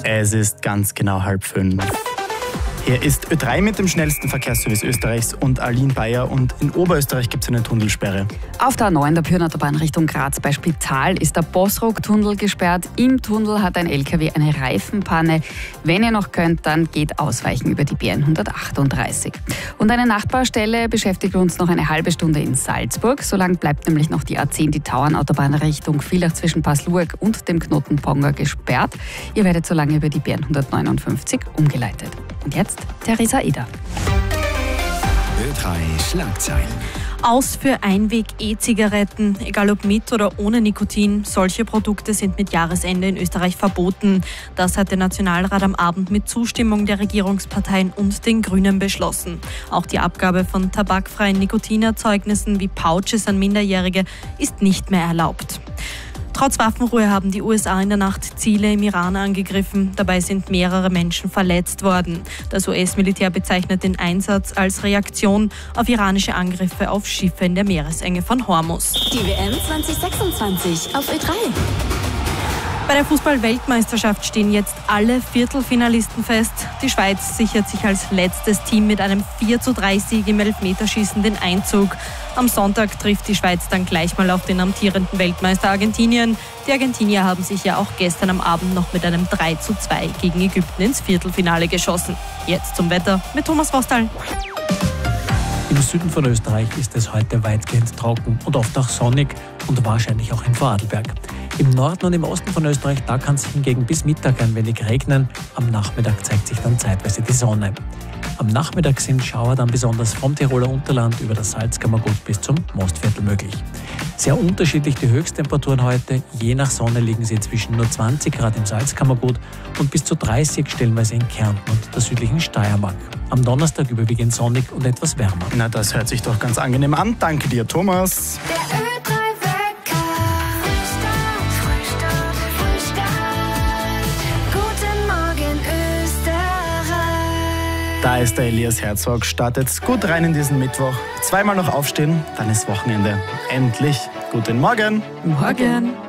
Es ist ganz genau 4:30. Hier ist Ö3 mit dem schnellsten Verkehrsservice Österreichs und Aline Bayer, und in Oberösterreich gibt es eine Tunnelsperre. Auf der A9 der Pyrnerbahn Richtung Graz bei Spital ist der Bossrock-Tunnel gesperrt. Im Tunnel hat ein LKW eine Reifenpanne. Wenn ihr noch könnt, dann geht ausweichen über die B138. Und eine Nachtbaustelle beschäftigt uns noch eine halbe Stunde in Salzburg. So lang bleibt nämlich noch die A10, die Tauernautobahn Richtung Villach zwischen Pasluag und dem Knoten Ponga gesperrt. Ihr werdet so lange über die B159 umgeleitet. Und jetzt Theresa Eder. Ö3 Schlagzeilen. Aus für Einweg-E-Zigaretten, egal ob mit oder ohne Nikotin. Solche Produkte sind mit Jahresende in Österreich verboten. Das hat der Nationalrat am Abend mit Zustimmung der Regierungsparteien und den Grünen beschlossen. Auch die Abgabe von tabakfreien Nikotinerzeugnissen wie Pouches an Minderjährige ist nicht mehr erlaubt. Trotz Waffenruhe haben die USA in der Nacht Ziele im Iran angegriffen. Dabei sind mehrere Menschen verletzt worden. Das US-Militär bezeichnet den Einsatz als Reaktion auf iranische Angriffe auf Schiffe in der Meeresenge von Hormuz. Die WM 2026 auf Ö3. Bei der Fußball-Weltmeisterschaft stehen jetzt alle Viertelfinalisten fest. Die Schweiz sichert sich als letztes Team mit einem 4:3 Sieg im Elfmeterschießen den Einzug. Am Sonntag trifft die Schweiz dann gleich mal auf den amtierenden Weltmeister Argentinien. Die Argentinier haben sich ja auch gestern am Abend noch mit einem 3:2 gegen Ägypten ins Viertelfinale geschossen. Jetzt zum Wetter mit Thomas Rostal. Im Süden von Österreich ist es heute weitgehend trocken und oft auch sonnig und wahrscheinlich auch in Vorarlberg. Im Norden und im Osten von Österreich, da kann es hingegen bis Mittag ein wenig regnen. Am Nachmittag zeigt sich dann zeitweise die Sonne. Am Nachmittag sind Schauer dann besonders vom Tiroler Unterland über das Salzkammergut bis zum Mostviertel möglich. Sehr unterschiedlich die Höchsttemperaturen heute. Je nach Sonne liegen sie zwischen nur 20 Grad im Salzkammergut und bis zu 30 stellenweise in Kärnten und der südlichen Steiermark. Am Donnerstag überwiegend sonnig und etwas wärmer. Na, das hört sich doch ganz angenehm an. Danke dir, Thomas. Der Ö3-Wecker. Frühstart. Guten Morgen, Österreich. Da ist der Elias Herzog. Startet gut rein in diesen Mittwoch. Zweimal noch aufstehen, dann ist Wochenende. Endlich. Guten Morgen. Morgen.